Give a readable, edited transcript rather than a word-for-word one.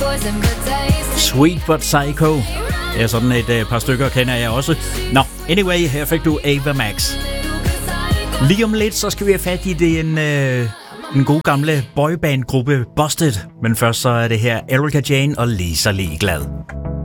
Sweet But Psycho. Ja, sådan et par stykker kender jeg også. Nå, anyway, her fik du Ava Max. Lige om lidt, så skal vi have fat i den gode gamle boybandgruppe Busted. Men først så er det her Erika Jane og Lisa Ligeglad.